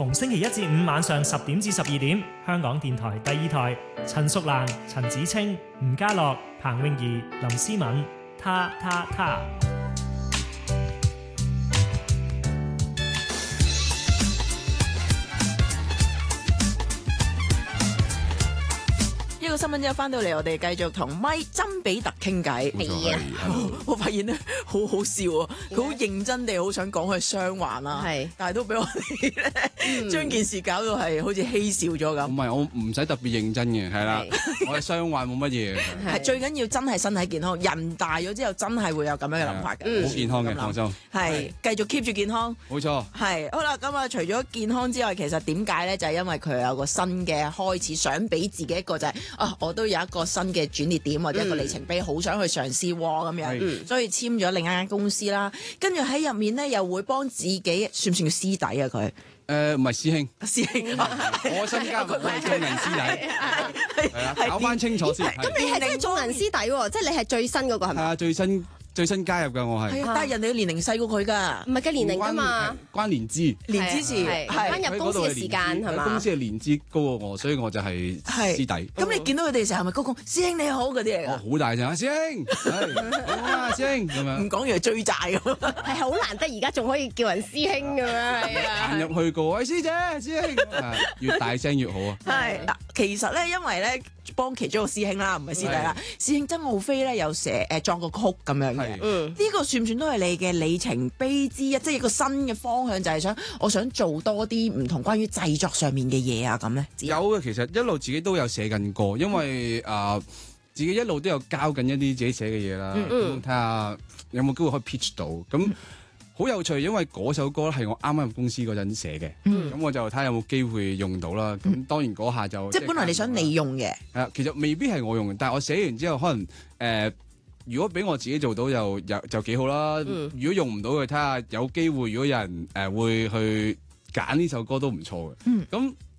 逢星期一至五晚上10點至12點，香港電台第2台，陳淑蘭、陳子清、吳家樂、彭詠儀、林思敏，他。 一個新聞之後翻到嚟，我哋繼續同曾比特傾偈。 係啊， 我發現咧好好笑啊！佢好認真地好想講佢傷患啦，但係都俾我哋咧將件事搞到係好似嬉笑咗咁。 唔係，我唔使特別認真嘅，係啦，我嘅傷患冇乜嘢。 係最緊要真係身體健康，人大咗之後真係會有咁樣嘅諗法嘅。 好健康嘅，放心。 係繼續 keep 住健康。 冇錯。 係好啦，咁啊，除咗健康之外，其實點解咧？就係因為佢有個新嘅開始，想俾自己一個就係我都有一個新嘅轉捩點或者一個里程碑，好想去嘗試咁樣，所以簽咗另一間公司啦。跟住喺入面咧，又會幫自己，算唔算叫師弟啊？佢唔係師兄，我新加入係眾人師弟，係啊，搞翻清楚先。 咁你係真係眾人師弟喎，即係你係最新嗰個係咪？ 係啊，最新加入嘅我係。 係啊，但係人哋嘅年齡細過佢㗎。 唔係嘅年齡㗎嘛， 關年資。 年資時係入公司嘅時間係嘛？ 公司嘅年資高過我，所以我就係師弟。 咁你見到佢哋成日係咪高講師兄你好嗰啲嚟㗎？ 好大聲啊，師兄，好啊，師兄咁樣。 唔講完追債咁。 係好難得而家仲可以叫人師兄咁樣，係啊。 行入去個喂師姐、師兄，越大聲越好啊。 係嗱，其實咧，因為咧幫其中一個師兄啦，唔係師弟啦，師兄曾浩飛咧有寫作個曲咁樣嘅。呢個算唔算都係你嘅里程碑之一？即係一個新嘅方向，就係我想做多啲唔同關於製作上面嘅嘢啊咁咧。 有嘅，其實一路自己都有寫緊歌，因為自己一路都有交緊一啲自己寫嘅嘢啦。咁睇下有冇機會可以 pitch 到咁。好有趣，因為嗰首歌係我啱啱入公司嗰陣寫嘅，咁我就睇下有冇機會用到啦。咁當然嗰下就即係本來你想你用嘅， 其實未必係我用嘅，但係我寫完之後，可能如果俾我自己做到就幾好啦。如果用唔到嘅，睇下有機會，如果有人會去揀呢首歌都唔錯嘅。咁